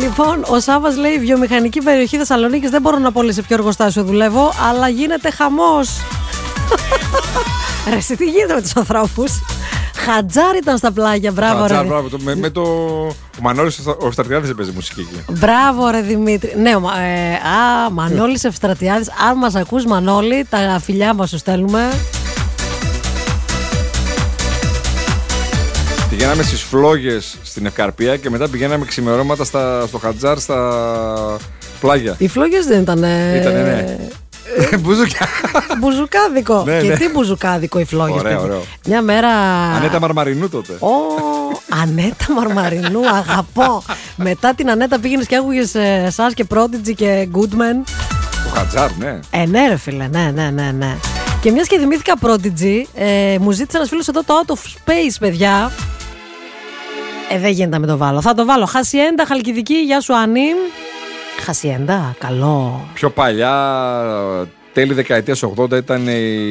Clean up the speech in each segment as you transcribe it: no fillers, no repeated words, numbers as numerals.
Λοιπόν, ο Σάββας λέει: βιομηχανική περιοχή Θεσσαλονίκης, δεν μπορώ να πω σε ποιο εργοστάσιο δουλεύω, αλλά γίνεται χαμός. Ρε, εσύ τι γίνεται με τους ανθρώπους. Χατζάρ ήταν στα πλάγια, μπράβο. Χατζάρ, ρε. μπράβο. Ο Μανώλης ο Ευστρατιάδης έπαιζε μουσική εκεί. Μπράβο, ρε Δημήτρη. Ναι, Μανώλης Ευστρατιάδης. Αν μας ακούς, Μανώλη, τα φιλιά μας σου στέλνουμε. Πηγαίναμε στις φλόγες στην Ευκαρπία και μετά πηγαίναμε ξημερώματα στο Χατζάρ στα πλάγια. Οι φλόγες δεν ήτανε. Ήτανε, ναι. Μπουζουκάδικο. Ναι, και ναι. τι μπουζουκάδικο οι φλόγες. Ωραίο. Μια μέρα. Ανέτα Μαρμαρινού τότε. Ανέτα Μαρμαρινού, αγαπώ. Μετά την Ανέτα πήγαινες και άκουγες εσάς και Prodigy και Goodman. Το Χατζάρ, ναι. Ναι, ρε φίλε, ναι. Και μιας και θυμήθηκα Prodigy, μου ζήτησε ένας φίλος εδώ το Out of Space, παιδιά. Δεν γίνεται να με το βάλω. Θα το βάλω. Χασιέντα, Χαλκιδική, γεια σου Άννη. Χασιέντα, καλό. Πιο παλιά, τέλη δεκαετίας 80 ήταν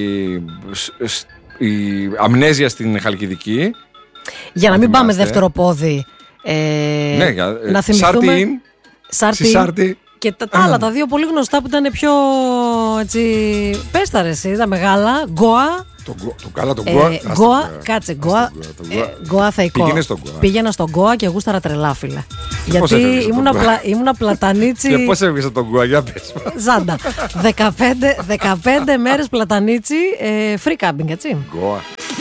η Αμνέζια στην Χαλκιδική. Για να μην πάμε δεύτερο πόδι. Ναι, να θυμηθούμε. Σάρτι. Και τα άλλα, τα δύο πολύ γνωστά που ήταν πιο έτσι. Πες τα ρε εσύ, τα μεγάλα. Γκοa. Γκοa, κάτσε. Γκοa θεϊκό. Πήγαινα στον Γκοa και γούσταρα τρελά, φίλε. Γιατί ήμουνα πλατανίτσι. Και πώς έβγαινε τον Γκοa, για πες. Ζάντα. 15 μέρες πλατανίτσι, free camping, έτσι. Γκοa.